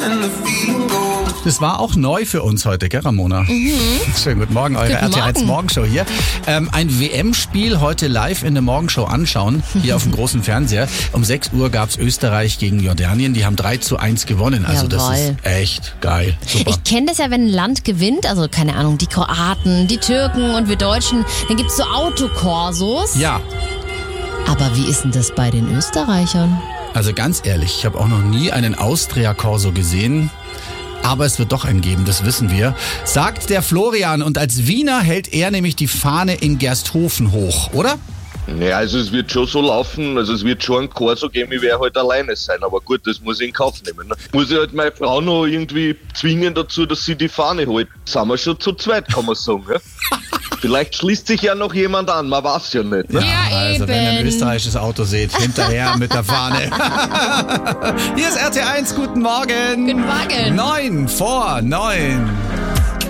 Das war auch neu für uns heute, gell, Ramona? Schönen guten Morgen, eure RTL Morgenshow hier. Ein WM-Spiel heute live in der Morgenshow anschauen, hier auf dem großen Fernseher. Um 6 Uhr gab es Österreich gegen Jordanien. Die haben 3:1 gewonnen. Also das ist echt geil. Super. Ich kenne das ja, wenn ein Land gewinnt, also keine Ahnung, die Kroaten, die Türken und wir Deutschen, dann gibt es so Autokorsos. Ja. Aber wie ist denn das bei den Österreichern? Also ganz ehrlich, ich habe auch noch nie einen Austria-Corso gesehen. Aber es wird doch einen geben, das wissen wir, sagt der Florian. Und als Wiener hält er nämlich die Fahne in Gersthofen hoch, oder? Ja, also es wird schon so laufen, also es wird schon ein Corso geben, ich werde halt alleine sein, aber gut, das muss ich in Kauf nehmen. Ne? Muss ich halt meine Frau noch irgendwie zwingen dazu, dass sie die Fahne hält. Sind wir schon zu zweit, kann man sagen. Ja? Vielleicht schließt sich ja noch jemand an, man weiß ja nicht. Ne? Ja, also wenn ihr ein österreichisches Auto seht, hinterher mit der Fahne. Hier ist RT1, guten Morgen. Guten Morgen. 9 vor 9.